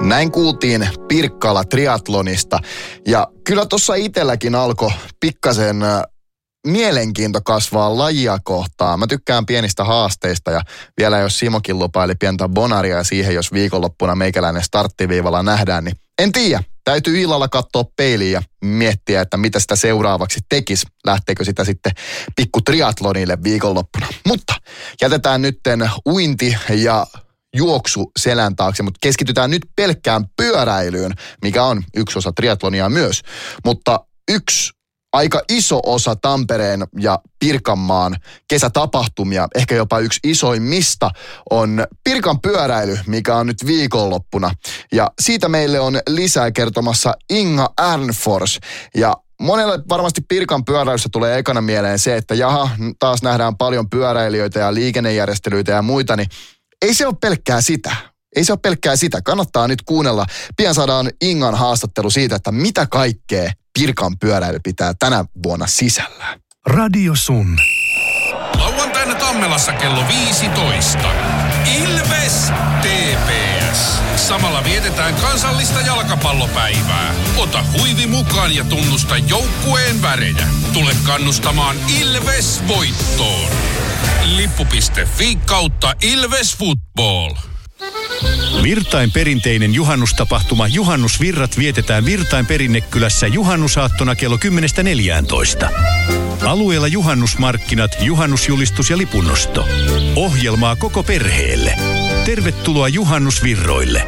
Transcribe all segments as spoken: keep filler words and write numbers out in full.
Näin kuultiin Pirkkala triathlonista. Ja kyllä tuossa itselläkin alkoi pikkasen mielenkiinto kasvaa lajia kohtaan. Mä tykkään pienistä haasteista ja vielä jos Simokin lupaili pientä bonaria siihen, jos viikonloppuna meikäläinen starttiviivalla nähdään, niin en tiedä. Täytyy illalla katsoa peiliin ja miettiä, että mitä sitä seuraavaksi tekisi. Lähteekö sitä sitten pikku triathlonille viikonloppuna. Mutta jätetään nytten uinti ja juoksu selän taakse, mutta keskitytään nyt pelkkään pyöräilyyn, mikä on yksi osa triathlonia myös. Mutta yksi aika iso osa Tampereen ja Pirkanmaan kesätapahtumia, ehkä jopa yksi isoimmista, on Pirkan pyöräily, mikä on nyt viikonloppuna. Ja siitä meille on lisää kertomassa Inga Ernfors. Ja monelle varmasti Pirkan pyöräilyssä tulee ekana mieleen se, että jaha, taas nähdään paljon pyöräilijöitä ja liikennejärjestelyitä ja muita, niin ei se ole pelkkää sitä. Ei se ole pelkkää sitä. Kannattaa nyt kuunnella. Pian saadaan Ingan haastattelu siitä, että mitä kaikkea Pirkan pyöräily pitää tänä vuonna sisällään. Radio Sun. Lauantaina Tammelassa kello viisitoista. Ilves T P S. Samalla vietetään kansallista jalkapallopäivää. Ota huivi mukaan ja tunnusta joukkueen värejä. Tule kannustamaan Ilves voittoon. Lippu piste fi kautta Ilves Football. Virtain perinteinen juhannustapahtuma Juhannusvirrat vietetään Virtain Perinnekylässä juhannusaattona kello kymmenestä neljääntoista. Alueella juhannusmarkkinat, juhannusjulistus ja lipunnosto. Ohjelmaa koko perheelle. Tervetuloa Juhannusvirroille.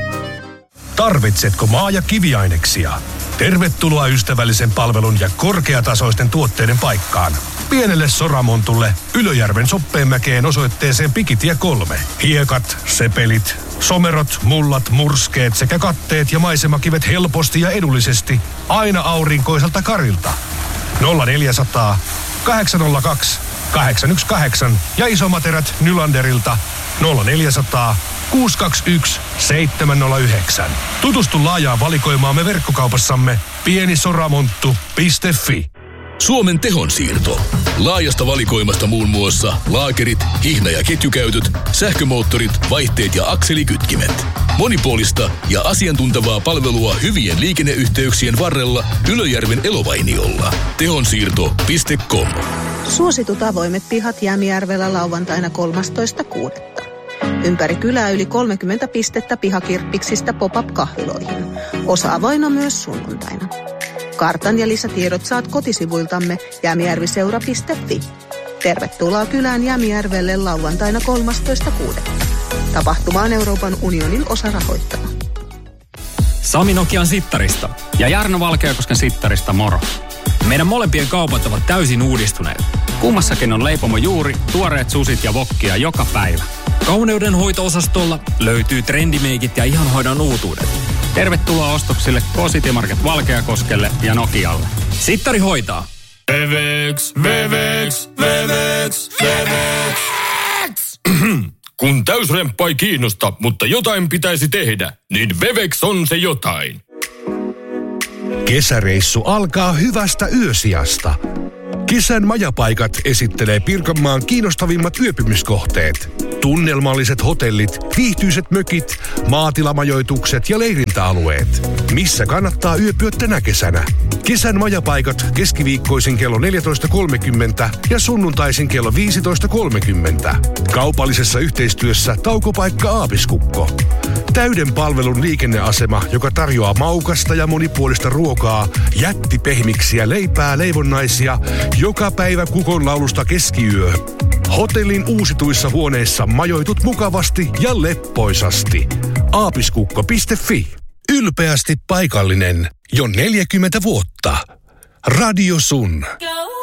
Tarvitsetko maa- ja kiviaineksia? Tervetuloa ystävällisen palvelun ja korkeatasoisten tuotteiden paikkaan. Pienelle Soramontulle Ylöjärven Soppeenmäkeen osoitteeseen Pikitie kolme. Hiekat, sepelit, somerot, mullat, murskeet sekä katteet ja maisemakivet helposti ja edullisesti aina aurinkoiselta karilta. nolla neljäsataa, kahdeksan nolla kaksi, kahdeksan yksi kahdeksan ja isomaterät Nylanderilta nolla neljäsataa, kuusi kaksi yksi, seitsemän nolla yhdeksän. Tutustu laajaan valikoimaamme verkkokaupassamme pienisoramonttu piste fi. Suomen tehonsiirto. Laajasta valikoimasta muun muassa laakerit, hihna- ja ketjukäytöt, sähkömoottorit, vaihteet ja akselikytkimet. Monipuolista ja asiantuntevaa palvelua hyvien liikenneyhteyksien varrella Ylöjärven Elovainiolla. tehonsiirto piste com. Suositut avoimet pihat Jämijärvellä lauantaina kolmastoista kuudetta. Ympäri kylää yli kolmekymmentä pistettä pihakirppiksistä pop-up-kahviloihin. Osa avoinna myös sunnuntaina. Kartan ja lisätiedot saat kotisivuiltamme jämijärviseura piste fi. Tervetuloa kylään Jämijärvelle lauantaina kolmastoista kuudetta. Tapahtuma on Euroopan unionin osarahoittama. Sami Nokian sittarista ja Jarno Valkeakosken sittarista moro. Meidän molempien kaupat ovat täysin uudistuneet. Kummassakin on leipomo juuri, tuoreet susit ja wokkia joka päivä. Kauneuden hoito-osastolla löytyy trendimeikit ja ihanhoidon uutuudet. Tervetuloa ostoksille K-City Market Valkeakoskelle ja Nokialle. Sittari hoitaa. Vevex, Vevex, Vevex, Vevex. Kun täysremppa ei kiinnosta, mutta jotain pitäisi tehdä, niin Vevex on se jotain. Kesäreissu alkaa hyvästä yösijasta. Kesän majapaikat esittelee Pirkanmaan kiinnostavimmat yöpymiskohteet. Tunnelmalliset hotellit, viihtyiset mökit, maatilamajoitukset ja leirintäalueet. Missä kannattaa yöpyä tänä kesänä? Kesän majapaikat keskiviikkoisin kello neljätoista kolmekymmentä ja sunnuntaisin kello viisitoista kolmekymmentä. Kaupallisessa yhteistyössä taukopaikka Aapiskukko. Täyden palvelun liikenneasema, joka tarjoaa maukasta ja monipuolista ruokaa, jättipehmiksiä, leipää, leivonnaisia, joka päivä kukon laulusta keskiyö. Hotellin uusituissa huoneissa majoitut mukavasti ja leppoisasti. aapiskukko piste fi. Ylpeästi paikallinen jo neljäkymmentä vuotta. Radio Sun.